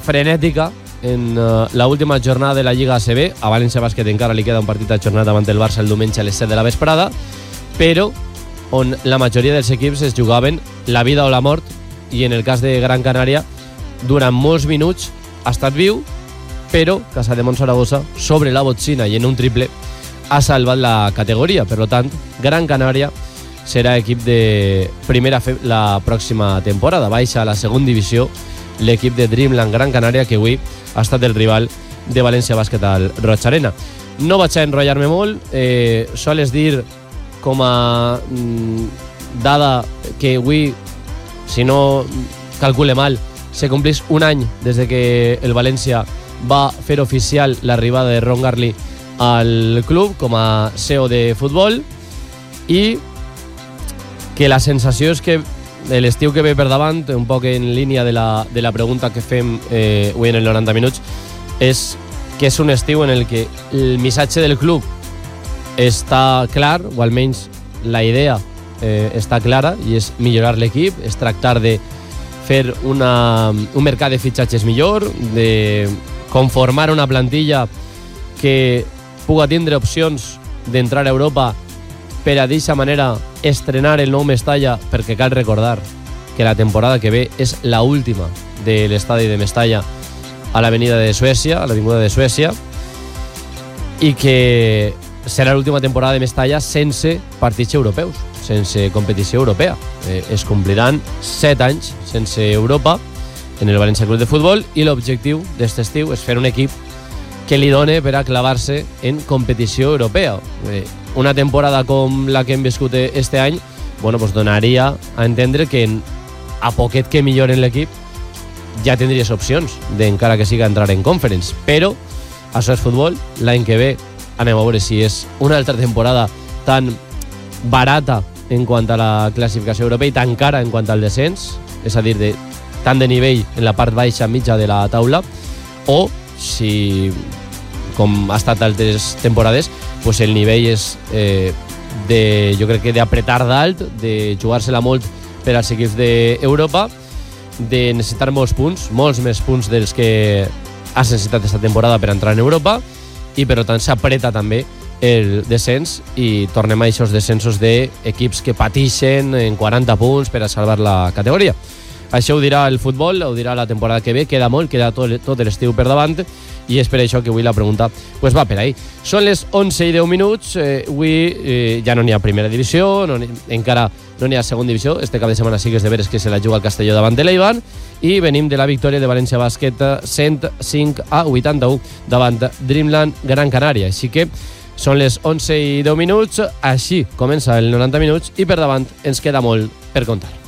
frenètica en la última jornada de la Lliga ACB. A València Bàsquet encara li queda un partit ajornat davant el Barça el diumenge a les 7 de la vesprada, però on la majoria dels equips es jugaven la vida o la mort, i en el cas de Gran Canària durant molts minuts ha estat viu, però Casademont Saragossa sobre la botzina i en un triple ha salvat la categoria. Per tant, Gran Canària serà equip de primera la pròxima temporada. Baixa a la segona divisió l'equip de Dreamland Gran Canària, que avui ha estat el rival de València Bàsquet al Roig Arena. No vaig a enrotllar-me molt, sols dir com a dada que avui, si no calcule mal, se complís un any des de que el València va fer oficial l'arribada de Ron Garli al club com a CEO de futbol, i que la sensació és que l'estiu que ve per davant, un poc en línia de la pregunta que fem avui en el 90 minuts, és que és un estiu en el que el missatge del club està clar, o almenys la idea està clara, i és millorar l'equip, és tractar de fer un mercat de fitxatges millor, de conformar una plantilla que puga tindre opcions d'entrar a Europa per a d'aquesta manera estrenar el nou Mestalla, perquè cal recordar que la temporada que ve és la última de l'estadi de Mestalla a l'avinguda de Suècia, i que serà l'última temporada de Mestalla sense partits europeus, sense competició europea. Es compliran 7 anys sense Europa en el València Club de Futbol, i l'objectiu d'aquest estiu és fer un equip que li doni per a clavar-se en competició europea. Una temporada com la que hem viscut este any, pues donaria a entendre que a poquet que milloren l'equip ja tindries opcions d'encara que siga entrar en Conference. Però això és futbol. L'any que ve anem a veure si és una altra temporada tan barata en quant a la classificació europea i tan cara en quant al descens, és a dir, tant de nivell en la part baixa mitja de la taula, o si, com ha estat altres temporades, pues el nivell és jo crec que d'apretar dalt, de jugar-se-la molt per als equips d'Europa, de necessitar molts punts, molts més punts dels que has necessitat aquesta temporada per entrar en Europa, i per tant s'apreta també el descens i tornem a aquests descensos d'equips que pateixen en 40 punts per a salvar la categoria. Això ho dirà el futbol, ho dirà la temporada que ve, queda molt, queda tot l'estiu per davant, i és per això que avui la pregunta va per ahí. Són les 11:10 minuts, avui ja no n'hi ha primera divisió, encara no n'hi ha segona divisió, este cap de setmana sí que és de veres que se la juga el Castelló davant de l'Eibar, i venim de la victòria de València Bàsquet 105-81 davant Dreamland Gran Canària. Així que són les 11:10 minuts, així comença el 90 minuts, i per davant ens queda molt per contar.